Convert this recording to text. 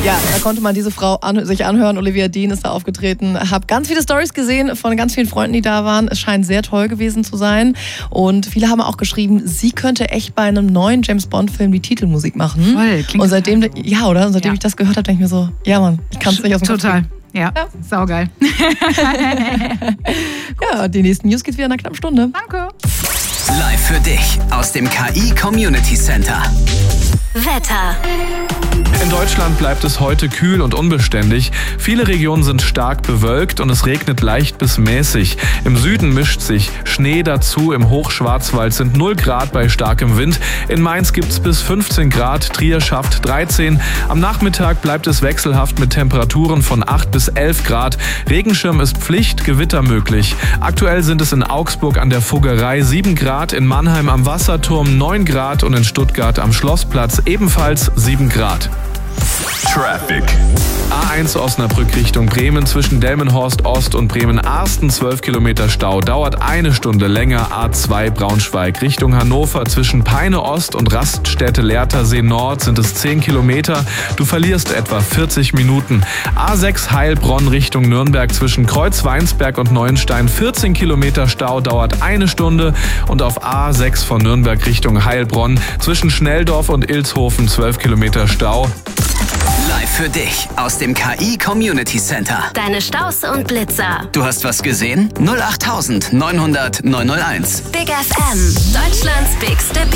Ja, da konnte man diese Frau sich anhören. Olivia Dean ist da aufgetreten. Hab ganz viele Storys gesehen von ganz vielen Freunden, die da waren. Es scheint sehr toll gewesen zu sein. Und viele haben auch geschrieben, sie könnte echt bei einem neuen James-Bond-Film die Titelmusik machen. Voll, klingt und seitdem, ich das gehört habe, denke ich mir so, ja Mann, ich kann es nicht aus dem Kopf Total. kriegen. Ja, saugeil. Ja, die nächsten News geht wieder in einer knappen Stunde. Danke. Live für dich aus dem KI Community Center. Wetter. In Deutschland bleibt es heute kühl und unbeständig. Viele Regionen sind stark bewölkt und es regnet leicht bis mäßig. Im Süden mischt sich Schnee dazu. Im Hochschwarzwald sind 0 Grad bei starkem Wind. In Mainz gibt's bis 15 Grad, Trier schafft 13. Am Nachmittag bleibt es wechselhaft mit Temperaturen von 8 bis 11 Grad. Regenschirm ist Pflicht, Gewitter möglich. Aktuell sind es in Augsburg an der Fuggerei 7 Grad, in Mannheim am Wasserturm 9 Grad und in Stuttgart am Schlossplatz ebenfalls 7 Grad. Traffic. A1 Osnabrück Richtung Bremen zwischen Delmenhorst Ost und Bremen-Arsten 12 Kilometer Stau, dauert 1 Stunde länger. A2 Braunschweig Richtung Hannover zwischen Peine Ost und Raststätte Lehrtersee Nord sind es 10 Kilometer. Du verlierst etwa 40 Minuten. A6 Heilbronn Richtung Nürnberg zwischen Kreuzweinsberg und Neuenstein 14 Kilometer Stau, dauert 1 Stunde. Und auf A6 von Nürnberg Richtung Heilbronn zwischen Schnelldorf und Ilshofen 12 Kilometer Stau. Live für dich aus dem KI Community Center. Deine Staus und Blitzer. Du hast was gesehen? 08900 901. Big FM. Deutschlands bigste